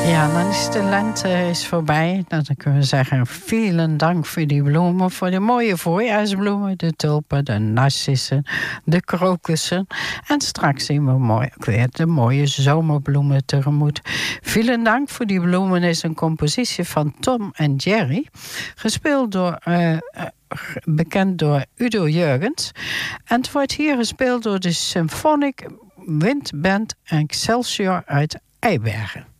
Ja, dan is de lente voorbij. Dan kunnen we zeggen, vielen dank voor die bloemen. Voor de mooie voorjaarsbloemen. De tulpen, de narcissen, de krokussen. En straks zien we weer de mooie zomerbloemen tegemoet. Vielen dank voor die bloemen is een compositie van Tom en Jerry. Gespeeld door... bekend door Udo Jurgens. En het wordt hier gespeeld door de Symphonic Windband Excelsior uit Eibergen.